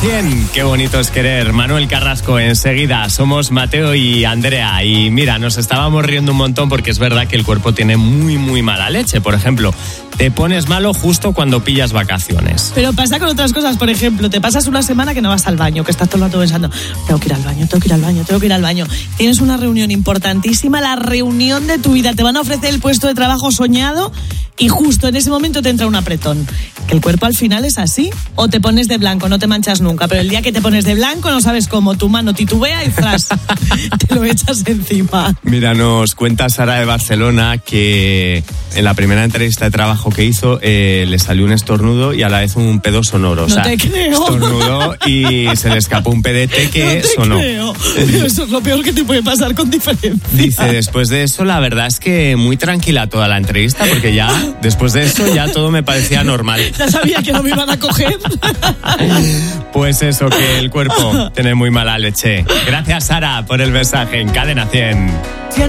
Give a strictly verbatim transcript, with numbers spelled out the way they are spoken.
cien, qué bonito es querer. Manuel Carrasco, enseguida. Somos Mateo y Andrea. Y mira, nos estábamos riendo un montón porque es verdad que el cuerpo tiene muy, muy mala leche. Por ejemplo, te pones malo justo cuando pillas vacaciones. Pero pasa con otras cosas, por ejemplo, te pasas una semana que no vas al baño, que estás todo el rato pensando, tengo que ir al baño, tengo que ir al baño, tengo que ir al baño. Tienes una reunión importantísima, la reunión de tu vida, te van a ofrecer el puesto de trabajo soñado y justo en ese momento te entra un apretón. Que el cuerpo al final es así, o te pones de blanco, no te manchas nunca, pero el día que te pones de blanco no sabes cómo, tu mano titubea y tras, te lo echas encima. Mira, nos cuenta Sara de Barcelona que en la primera entrevista de trabajo que hizo eh, le salió un estornudo y a la vez un pedo sonoro. O No sea, te creo. Estornudó y se le escapó un pedete que no te sonó. Creo. Eso es lo peor que te puede pasar con diferencia. Dice, después de eso, la verdad es que muy tranquila toda la entrevista, porque ya, después de eso, ya todo me parecía normal. Ya sabía que no me iban a coger. Pues eso, que el cuerpo tiene muy mala leche. Gracias, Sara, por el mensaje en Cadena cien.